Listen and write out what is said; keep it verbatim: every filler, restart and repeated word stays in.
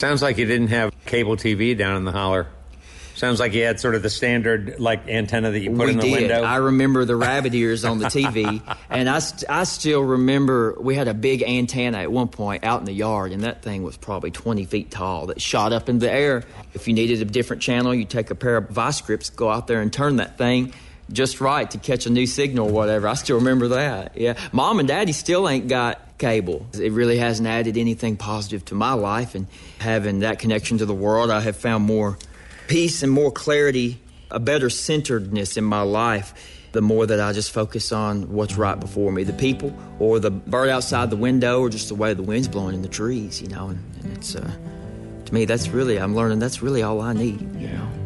Sounds like you didn't have cable T V down in the holler. Sounds like you had sort of the standard, like, antenna that you put we in the did. window. I remember the rabbit ears on the T V, and I, st- I still remember we had a big antenna at one point out in the yard, and that thing was probably twenty feet tall that shot up in the air. If you needed a different channel, you take a pair of vice grips, go out there and turn that thing just right to catch a new signal or whatever. I still remember that, yeah. Mom and Daddy still ain't got cable. It really hasn't added anything positive to my life, and having that connection to the world, I have found more peace and more clarity, a better centeredness in my life, the more that I just focus on what's right before me, the people or the bird outside the window or just the way the wind's blowing in the trees, you know. And, and it's, uh, to me, that's really, I'm learning that's really all I need, you know.